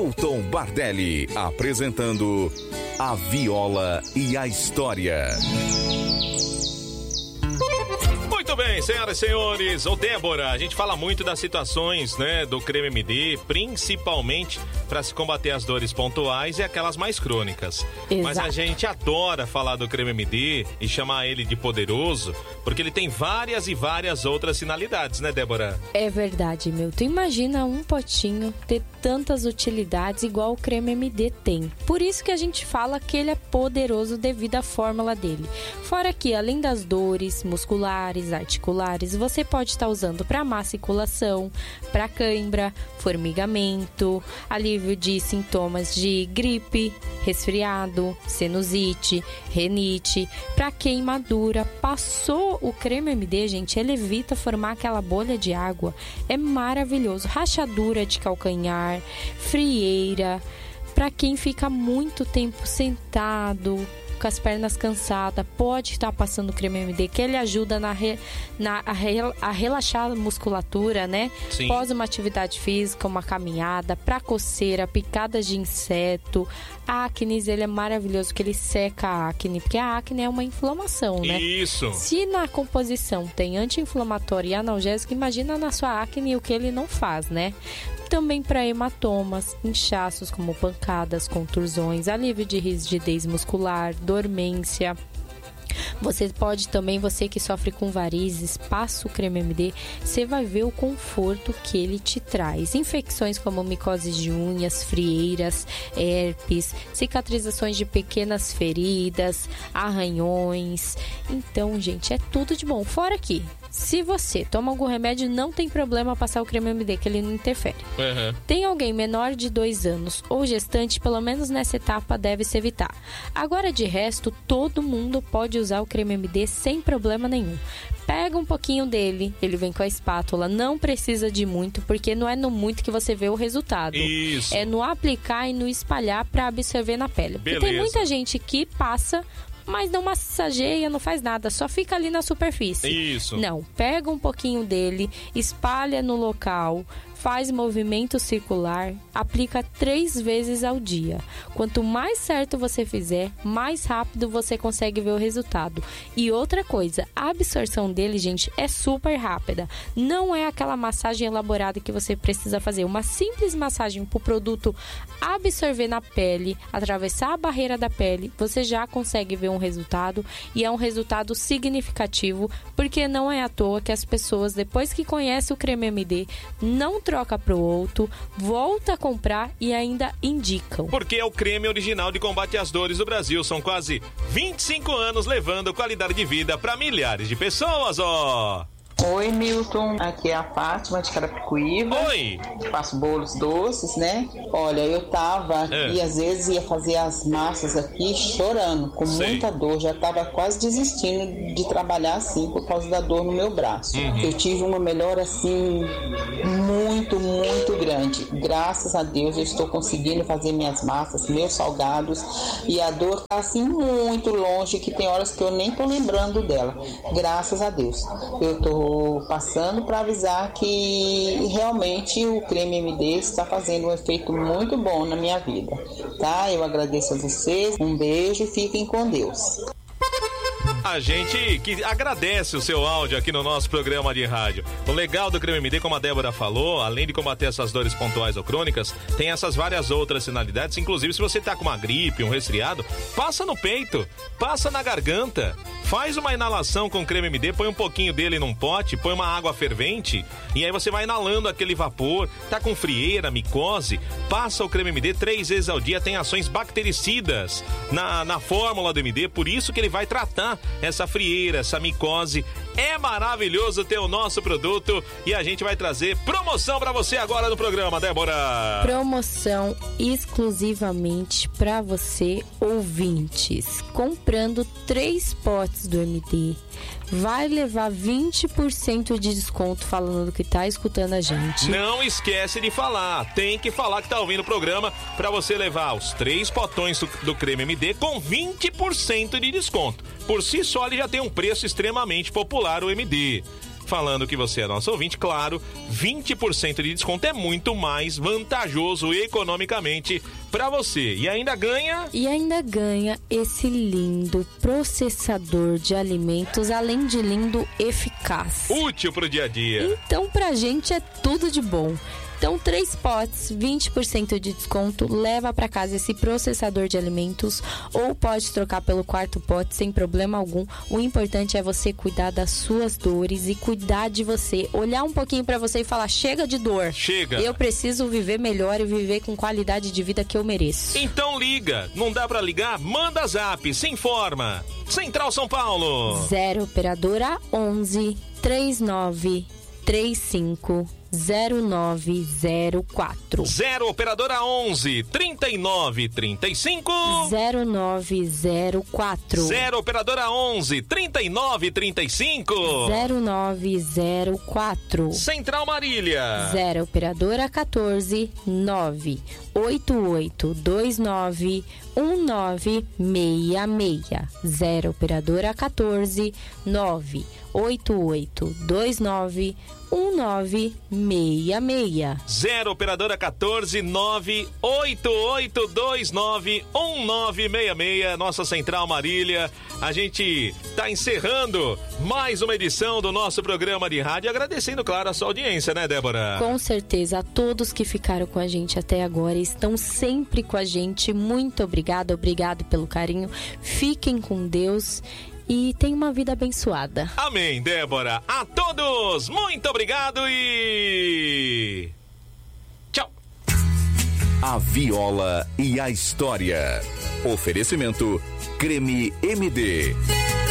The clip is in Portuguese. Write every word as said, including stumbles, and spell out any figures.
Milton Bardelli, apresentando A Viola e a História. Muito bem, senhoras e senhores, ô Débora, a gente fala muito das situações, né, do creme M D, principalmente para se combater as dores pontuais e aquelas mais crônicas. Exato. Mas a gente adora falar do creme M D e chamar ele de poderoso, porque ele tem várias e várias outras finalidades, né, Débora? É verdade, Milton. Imagina um potinho ter tantas utilidades igual o creme M D tem. Por isso que a gente fala que ele é poderoso devido à fórmula dele. Fora que, além das dores musculares, articulares, você pode estar usando para massiculação, para cãibra, formigamento, alívio de sintomas de gripe, resfriado, sinusite, renite, para queimadura. Passou o creme M D, gente, ele evita formar aquela bolha de água. É maravilhoso. Rachadura de calcanhar, frieira, para quem fica muito tempo sentado, com as pernas cansadas, pode estar passando o creme M D, que ele ajuda na, re, na a, re, a relaxar a musculatura, né? Sim. Após uma atividade física, uma caminhada, para coceira, picadas de inseto, acne, ele é maravilhoso, que ele seca a acne, porque a acne é uma inflamação, né? Isso. Se na composição tem anti-inflamatório e analgésico, imagina na sua acne o que ele não faz, né? Também para hematomas, inchaços como pancadas, contusões, alívio de rigidez muscular, dormência. Você pode também, você que sofre com varizes, passa o creme M D, você vai ver o conforto que ele te traz. Infecções como micose de unhas, frieiras, herpes, cicatrizações de pequenas feridas, arranhões. Então, gente, é tudo de bom. Fora que, se você toma algum remédio, não tem problema passar o creme M D, que ele não interfere. Uhum. Tem alguém menor de dois anos ou gestante, pelo menos nessa etapa deve-se evitar. Agora, de resto, todo mundo pode usar o creme M D sem problema nenhum. Pega um pouquinho dele, ele vem com a espátula, não precisa de muito, porque não é no muito que você vê o resultado. Isso. É no aplicar e no espalhar para absorver na pele. Beleza. Porque tem muita gente que passa, mas não massageia, não faz nada, só fica ali na superfície. Isso. Não, pega um pouquinho dele, espalha no local, faz movimento circular, aplica três vezes ao dia. Quanto mais certo você fizer, mais rápido você consegue ver o resultado. E outra coisa, a absorção dele, gente, é super rápida. Não é aquela massagem elaborada que você precisa fazer. Uma simples massagem para o produto absorver na pele, atravessar a barreira da pele, você já consegue ver um resultado, e é um resultado significativo, porque não é à toa que as pessoas, depois que conhecem o creme M D, não troca para o outro, volta a comprar e ainda indicam. Porque é o creme original de combate às dores do Brasil. São quase vinte e cinco anos levando qualidade de vida para milhares de pessoas, ó. Oi, Milton, aqui é a Fátima de Carapicuíba. Oi! Faço bolos doces, né? Olha, eu tava é. e às vezes ia fazer as massas aqui chorando, com Sei. muita dor. Já tava quase desistindo de trabalhar assim por causa da dor no meu braço. Uhum. Eu tive uma melhora assim muito, muito grande. Graças a Deus eu estou conseguindo fazer minhas massas, meus salgados, e a dor tá assim muito longe, que tem horas que eu nem tô lembrando dela. Graças a Deus. Eu tô passando para avisar que realmente o creme M D está fazendo um efeito muito bom na minha vida, tá? Eu agradeço a vocês, um beijo e fiquem com Deus. A gente que agradece o seu áudio aqui no nosso programa de rádio. O legal do creme M D, como a Débora falou, além de combater essas dores pontuais ou crônicas, tem essas várias outras finalidades. Inclusive, se você tá com uma gripe, um resfriado, passa no peito, passa na garganta, faz uma inalação com creme M D, põe um pouquinho dele num pote, põe uma água fervente e aí você vai inalando aquele vapor. Tá com frieira, micose, passa o creme M D três vezes ao dia. Tem ações bactericidas na, na fórmula do M D, por isso que ele vai tratar essa frieira, essa micose. É maravilhoso ter o nosso produto e a gente vai trazer promoção pra você agora no programa, Débora. Promoção exclusivamente pra você, ouvintes. Comprando três potes do M D, vai levar vinte por cento de desconto, falando que tá escutando a gente. Não esquece de falar, tem que falar que tá ouvindo o programa pra você levar os três potões do, do creme M D com vinte por cento de desconto. Por si só, ele já tem um preço extremamente popular, o M D. falando que você é nosso ouvinte, claro, vinte por cento de desconto é muito mais vantajoso economicamente para você. E ainda ganha... E ainda ganha esse lindo processador de alimentos, além de lindo, eficaz. Útil pro dia a dia. Então, pra gente é tudo de bom. Então, três potes, vinte por cento de desconto, leva para casa esse processador de alimentos ou pode trocar pelo quarto pote sem problema algum. O importante é você cuidar das suas dores e cuidar de você. Olhar um pouquinho para você e falar, chega de dor. Chega. Eu preciso viver melhor e viver com qualidade de vida que eu mereço. Então liga. Não dá para ligar? Manda zap. Se informa. Central São Paulo. zero operadora onze, trinta e nove, trinta e cinco, zero nove zero quatro. zero operadora onze, trinta e nove, trinta e cinco, zero nove zero quatro. zero operadora onze, trinta e nove, trinta e cinco, zero nove zero quatro. Central Marília. zero operadora quatorze, nove oito oito dois nove um nove seis seis. zero operadora quatorze, nove oito oito dois nove um nove seis seis. zero operadora quatorze, nove oito oito dois nove um nove seis seis. Nossa Central Marília. A gente tá encerrando mais uma edição do nosso programa de rádio, agradecendo, claro, a sua audiência, né, Débora? Com certeza, a todos que ficaram com a gente até agora, estão sempre com a gente. Muito obrigada, obrigado pelo carinho. Fiquem com Deus e tenham uma vida abençoada. Amém, Débora. A todos, muito obrigado e... tchau. A Viola e a História. Oferecimento Creme M D.